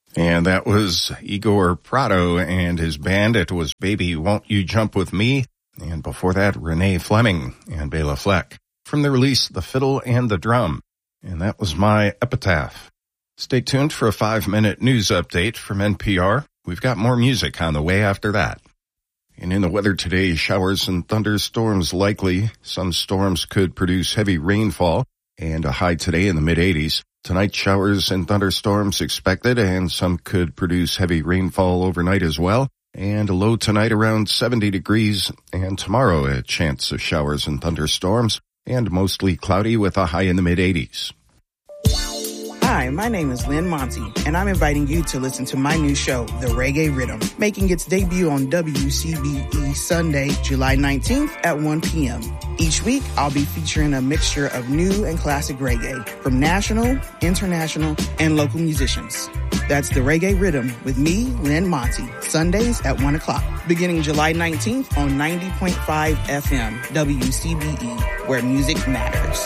And that was Igor Prado and his band. It was Baby Won't You Jump With Me. And before that, Renee Fleming and Bela Fleck from the release The Fiddle and the Drum. And that was My Epitaph. Stay tuned for a 5-minute news update from NPR. We've got more music on the way after that. And in the weather today, showers and thunderstorms likely. Some storms could produce heavy rainfall and a high today in the mid-80s. Tonight, showers and thunderstorms expected, and some could produce heavy rainfall overnight as well. And a low tonight around 70 degrees, and tomorrow a chance of showers and thunderstorms, and mostly cloudy with a high in the mid-80s. Hi, my name is Lynn Monty, and I'm inviting you to listen to my new show, The Reggae Rhythm, making its debut on WCBE Sunday, July 19th at 1 p.m. Each week, I'll be featuring a mixture of new and classic reggae from national, international, and local musicians. That's The Reggae Rhythm with me, Lynn Monty, Sundays at 1 o'clock, beginning July 19th on 90.5 FM, WCBE, where music matters.